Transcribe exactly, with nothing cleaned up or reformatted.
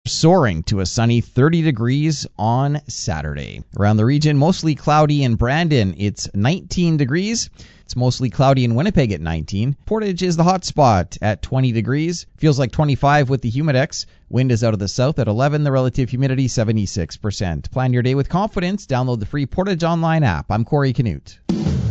soaring to a sunny thirty degrees on Saturday. Around the region, mostly cloudy in Brandon. It's nineteen degrees. It's mostly cloudy in Winnipeg at nineteen. Portage is the hot spot at twenty degrees. Feels like twenty-five with the Humidex. Wind is out of the south at eleven. The relative humidity seventy-six percent. Plan your day with confidence. Download the free Portage Online app. I'm Corey Canute.